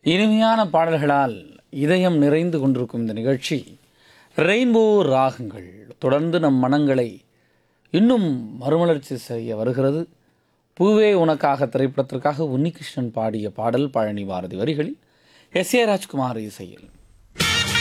இனிமையான பாடல்களால் இதயம் நிறைந்து கொண்டிருக்கும் இந்த நிகழ்ச்சி ரெயின்போ ராகங்கள். தொடர்ந்து நம் மனங்களை இன்னும் மறுமலர்ச்சி செய்ய வருகிறது. பூவே உனக்காக திரைப்படத்திற்காக உன்னிகிருஷ்ணன் பாடிய பாடல் பழனி பாரதி வரிகளில் எஸ் ஏ ராஜ்குமார் இசையில்.